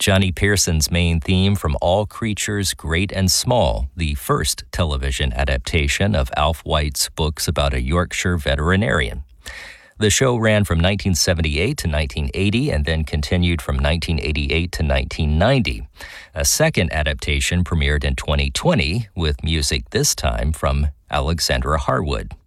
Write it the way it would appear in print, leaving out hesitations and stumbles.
Johnny Pearson's main theme from All Creatures Great and Small, the first television adaptation of Alf White's books about a Yorkshire veterinarian. The show ran from 1978 to 1980 and then continued from 1988 to 1990. A second adaptation premiered in 2020 with music this time from Alexandra Harwood.